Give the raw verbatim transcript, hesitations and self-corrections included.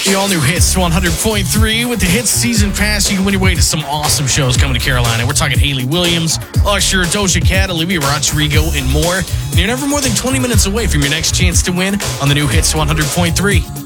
The all-new Hits one hundred point three. With the Hits Season Pass, you can win your way to some awesome shows coming to Carolina. We're talking Hayley Williams, Usher, Doja Cat, Olivia Rodrigo, and more. And you're never more than twenty minutes away from your next chance to win on the new Hits one hundred point three.